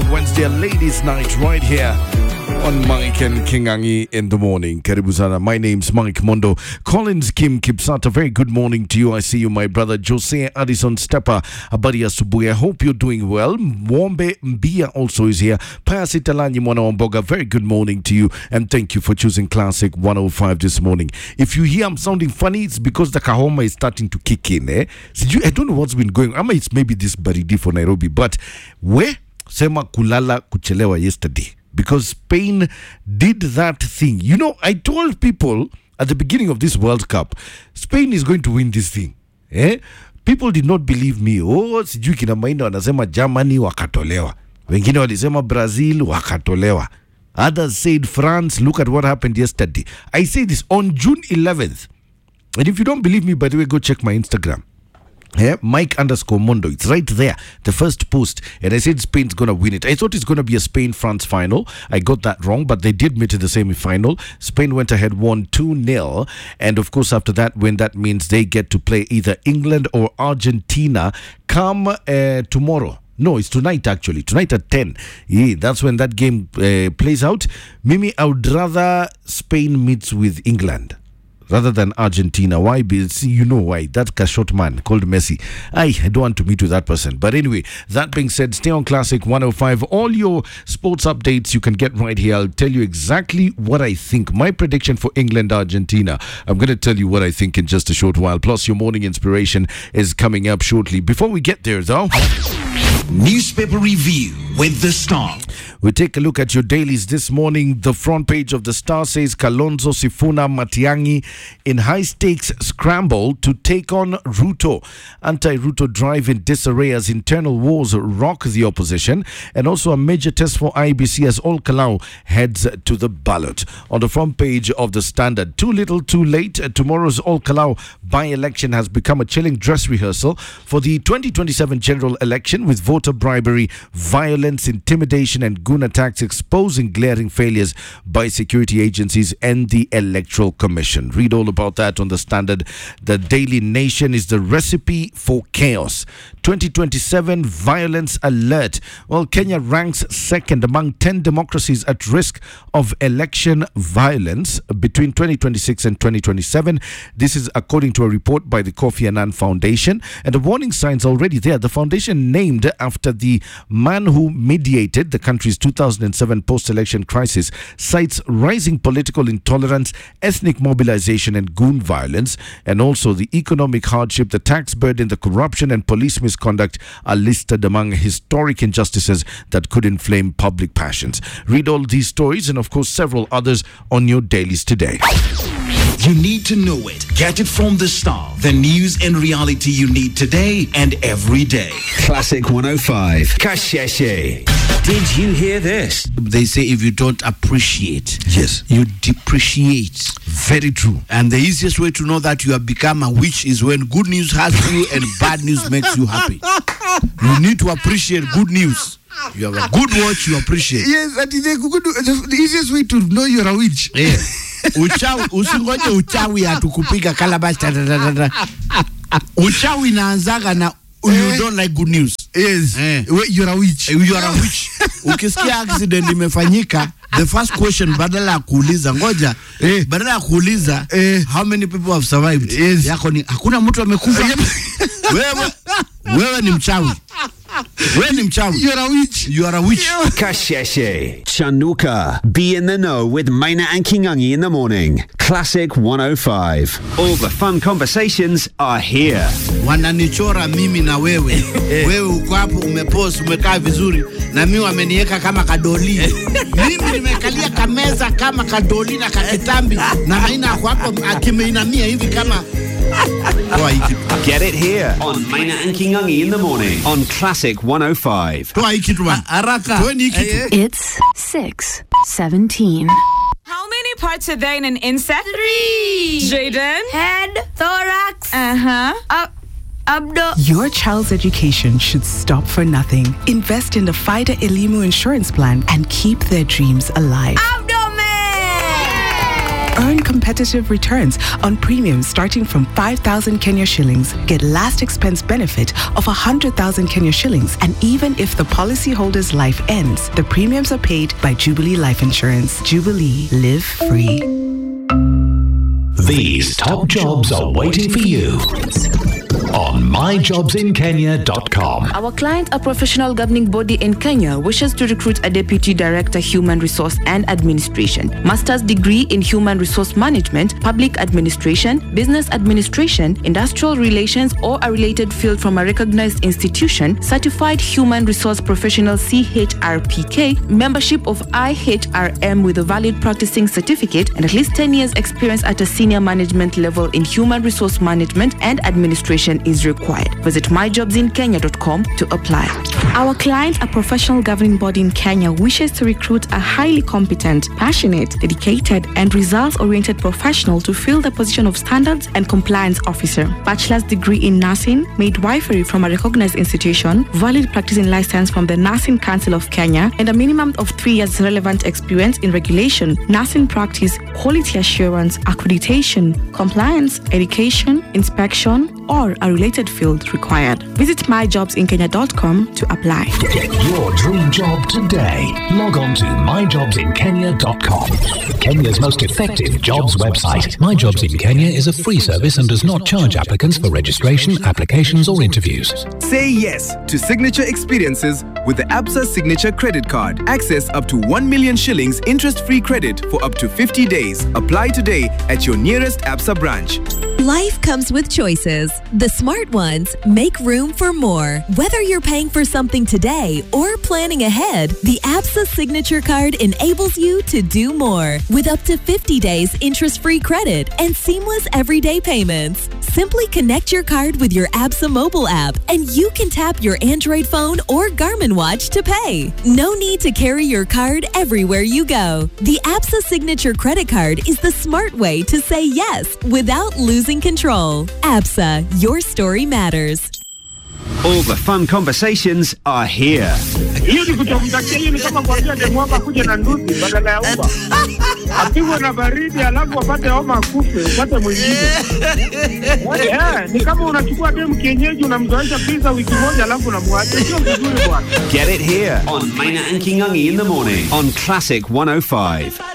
Wednesday Ladies Night right here on Mike and Kingangi in the morning. Karibu sana. My name's Mike Mondo. Collins Kim Kipsata, very good morning to you. I see you, my brother Jose Addison Stepper. Habari asubuhi. I hope you're doing well. Mwombe Mbia also is here. Payasi Talanyi Mwana Wamboga, very good morning to you. And thank you for choosing Classic 105 this morning. If you hear I'm sounding funny, it's because the kahoma is starting to kick in. I don't know what's been going on. It's maybe this baridi for Nairobi. But where? Sema kulala kuchelewa yesterday. Because Spain did that thing. You know, I told people at the beginning of this World Cup, Spain is going to win this thing. People did not believe me. Sijui kina Maina wanasema Germany wakatolewa. Wengine walisema Brazil wakatolewa. Others said France. Look at what happened yesterday. I say this on June 11th. And if you don't believe me, by the way, go check my Instagram. Mike_Mondo. It's right there. The first post. And I said Spain's going to win it. I thought it's going to be a Spain-France final. I got that wrong, but they did meet in the semi-final. Spain went ahead, won 2-0. And of course, after that win, that means they get to play either England or Argentina come tomorrow. No, it's tonight actually. Tonight at 10. Yeah, that's when that game plays out. Mimi, I would rather Spain meets with England rather than Argentina. Why? See, you know why. That short man called Messi. I don't want to meet with that person. But anyway, that being said, stay on Classic 105. All your sports updates you can get right here. I'll tell you exactly what I think. My prediction for England, Argentina. I'm going to tell you what I think in just a short while. Plus, your morning inspiration is coming up shortly. Before we get there, though, Newspaper Review with The Star. We take a look at your dailies this morning. The front page of The Star says Kalonzo Sifuna Matiang'i in high-stakes scramble to take on Ruto. Anti-Ruto drive in disarray as internal wars rock the opposition. And also a major test for IBC as Ol Kalou heads to the ballot. On the front page of The Standard, too little, too late. Tomorrow's Ol Kalou by-election has become a chilling dress rehearsal for the 2027 general election, with voter bribery, violence, intimidation and goon attacks exposing glaring failures by security agencies and the Electoral Commission. Read all about that on The Standard. The Daily Nation is the recipe for chaos. 2027 violence alert. Well, Kenya ranks second among 10 democracies at risk of election violence between 2026 and 2027. This is according to a report by the Kofi Annan Foundation. And the warning signs already there. The foundation, named after the man who mediated the country's 2007 post-election crisis, cites rising political intolerance, ethnic mobilization and goon violence, and also the economic hardship, the tax burden, the corruption and police misconduct are listed among historic injustices that could inflame public passions. Read all these stories and of course several others on your dailies today. You need to know it. Get it from The Star. The news and reality you need today and every day. Classic 105. Kasheshe. Did you hear this? They say if you don't appreciate, yes, you depreciate. Very true. And the easiest way to know that you have become a witch is when good news has you and bad news makes you happy. You need to appreciate good news. You have a good watch, you appreciate. Yes, and the easiest way to know you're a witch. Yeah. Usingoje uchawi atukupiga calabash. Uchawi inaanzaga na you don't like good news. Yes. You're a witch. You are a witch. Ukisikia accident imefanyika, the first question badala ya kuuliza how many people have survived, yes, yako ni hakuna mtu amekufa. Wewe ni mchawi. You're a witch. You are a witch. Kasheshe. Chanuka. Be in the know with Maina and Kingangi in the morning. Classic 105. All the fun conversations are here. Wananichora mimi na wewe. Wewe uko hapo umepose, umekaa vizuri, na mimi wameniweka kama kadoli. Mimi nimekalia kameza kama kadoli na kakitambi, na Maina hapo akimeinamia hivi kama. Get it here on Maina and Kingangi in the morning on Classic 105. It's 6:17. How many parts are there in an insect? 3. Jaden? Head, thorax, Your child's education should stop for nothing. Invest in the FIDA Elimu insurance plan and keep their dreams alive. abdomen. Earn competitive returns on premiums starting from 5,000 Kenya shillings. Get last expense benefit of 100,000 Kenya shillings. And even if the policyholder's life ends, the premiums are paid by Jubilee Life Insurance. Jubilee. Live free. These top jobs are waiting for you on myjobsinkenya.com. Our client, a professional governing body in Kenya, wishes to recruit a Deputy Director, Human Resource and Administration, Master's degree in Human Resource Management, Public Administration, Business Administration, Industrial Relations, or a related field from a recognized institution, Certified Human Resource Professional CHRPK, membership of IHRM with a valid practicing certificate, and at least 10 years experience at a senior management level in Human Resource Management and Administration is required. Visit myjobsinkenya.com to apply. Our client, a professional governing body in Kenya, wishes to recruit a highly competent, passionate, dedicated, and results-oriented professional to fill the position of Standards and Compliance Officer. Bachelor's degree in nursing, midwifery from a recognized institution, valid practicing license from the Nursing Council of Kenya, and a minimum of 3 years relevant experience in regulation, nursing practice, quality assurance, accreditation, compliance, education, inspection, or a related field required. Visit myjobsinkenya.com to apply. Get your dream job today. Log on to myjobsinkenya.com. Kenya's most effective jobs website. My Jobs in Kenya is a free service and does not charge applicants for registration, applications, or interviews. Say yes to signature experiences with the Absa Signature Credit Card. Access up to 1 million shillings interest-free credit for up to 50 days. Apply today at your nearest Absa branch. Life comes with choices. The smart ones make room for more. Whether you're paying for something today or planning ahead, the Absa Signature Card enables you to do more. With up to 50 days interest-free credit and seamless everyday payments. Simply connect your card with your Absa mobile app and you can tap your Android phone or Garmin watch to pay. No need to carry your card everywhere you go. The Absa Signature Credit Card is the smart way to say yes without losing control. Absa, your story matters. All the fun conversations are here. Get it here on Maina and Kingangi in the morning on Classic 105.